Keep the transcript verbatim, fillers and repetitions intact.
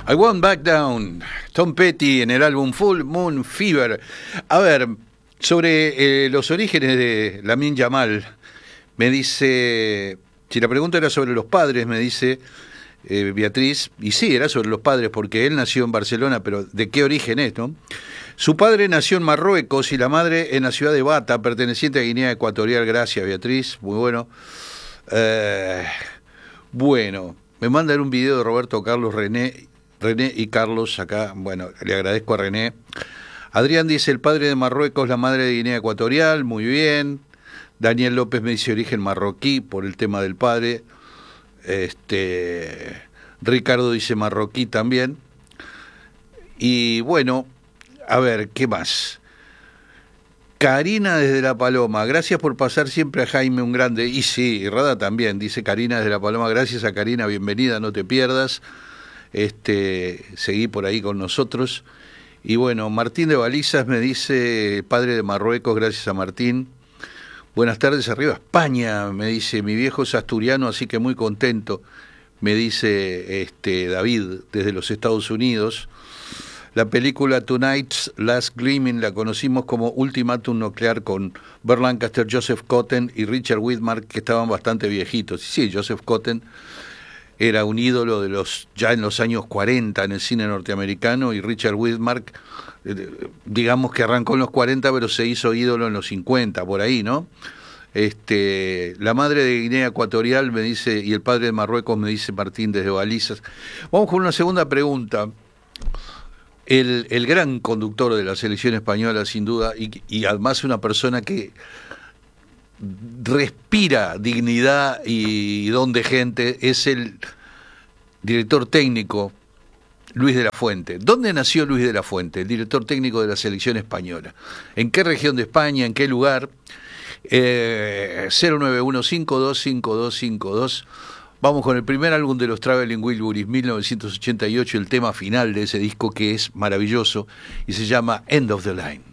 I Won't Back Down, Tom Petty en el álbum Full Moon Fever. A ver, sobre eh, los orígenes de Lamine Yamal, me dice, si la pregunta era sobre los padres, me dice eh, Beatriz, y sí, era sobre los padres, porque él nació en Barcelona, pero ¿de qué origen es, no? Su padre nació en Marruecos y la madre en la ciudad de Bata, perteneciente a Guinea Ecuatorial. Gracias, Beatriz, muy bueno. Eh, bueno, me mandan un video de Roberto Carlos, René, René y Carlos acá. Bueno, le agradezco a René. Adrián dice, el padre de Marruecos, la madre de Guinea Ecuatorial, muy bien. Daniel López me dice origen marroquí por el tema del padre. Este, Ricardo dice marroquí también. Y bueno, a ver, ¿qué más? Karina desde La Paloma, gracias por pasar siempre a Jaime, un grande. Y sí, y Rada también, dice Karina desde La Paloma, gracias a Karina, bienvenida, no te pierdas. Este, seguí por ahí con nosotros. Y bueno, Martín de Balizas me dice, padre de Marruecos, gracias a Martín. Buenas tardes, arriba España, me dice, mi viejo es asturiano, así que muy contento, me dice este David desde los Estados Unidos. La película Tonight's Last Gleaming la conocimos como Ultimátum Nuclear con Burt Lancaster, Joseph Cotten y Richard Widmark, que estaban bastante viejitos. Y sí, Joseph Cotten era un ídolo de los ya en los años cuarenta en el cine norteamericano, y Richard Widmark, eh, digamos que arrancó en los cuarenta, pero se hizo ídolo en los cincuenta, por ahí, ¿no? Este, la madre de Guinea Ecuatorial me dice, y el padre de Marruecos me dice Martín desde Balizas. Vamos con una segunda pregunta. El, el gran conductor de la selección española, sin duda, y, y además una persona que respira dignidad y don de gente, es el director técnico Luis de la Fuente. ¿Dónde nació Luis de la Fuente, el director técnico de la selección española? ¿En qué región de España? ¿En qué lugar? Eh, cero nueve uno cinco dos cinco dos cinco dos. Vamos con el primer álbum de los Traveling Wilburys, mil novecientos ochenta y ocho, el tema final de ese disco que es maravilloso y se llama End of the Line.